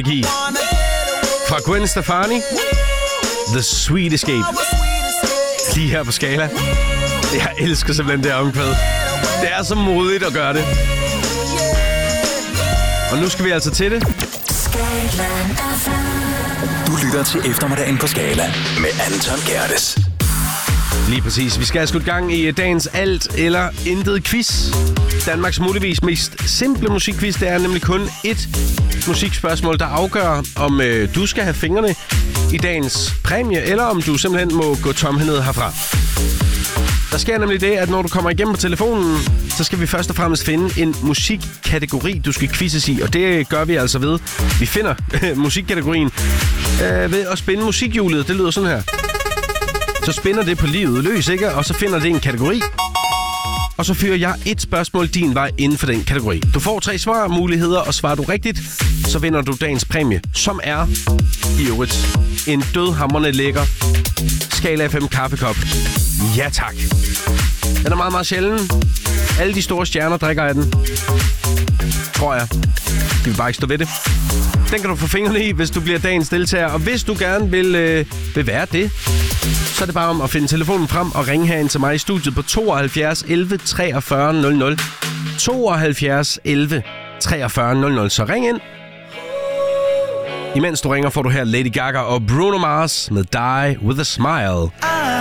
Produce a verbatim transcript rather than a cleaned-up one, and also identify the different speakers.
Speaker 1: Fra Gwen Stefani, The Sweet Escape. Lige her på Skala. Jeg elsker simpelthen det her omkvæd. Det er så modigt at gøre det. Og nu skal vi altså til det.
Speaker 2: Du lytter til eftermiddagen på Skala med Anton Gerdes.
Speaker 1: Lige præcis. Vi skal have skudt gang i dagens alt eller intet quiz. Danmarks muligvis mest simple musikquiz. Det er nemlig kun et musikspørgsmål, der afgør, om øh, du skal have fingrene i dagens præmie, eller om du simpelthen må gå tomhændet herfra. Der sker nemlig det, at når du kommer igennem på telefonen, så skal vi først og fremmest finde en musikkategori, du skal quizzes i. Og det gør vi altså ved. Vi finder musikkategorien øh, ved at spænde musikhjulet. Det lyder sådan her. Så spænder det på livet løs, ikke? Og så finder det en kategori. Og så fyrer jeg et spørgsmål din vej inden for den kategori. Du får tre svarmuligheder, og svarer du rigtigt, så vinder du dagens præmie, som er i øvrigt en dødhamrende lækker Skala F M kaffekop. Ja tak. Den er meget, meget sjælden. Alle de store stjerner drikker af den. Tror jeg. De vil bare ikke stå ved det. Den kan du få fingrene i, hvis du bliver dagens deltager. Og hvis du gerne vil, øh, vil være det, så er det bare om at finde telefonen frem og ringe herind til mig i studiet på tooghalvfjerds elleve treogfyrre nul nul. tooghalvfjerds elleve treogfyrre nul nul. Så ring ind. Imens du ringer, får du her Lady Gaga og Bruno Mars med Die With A Smile.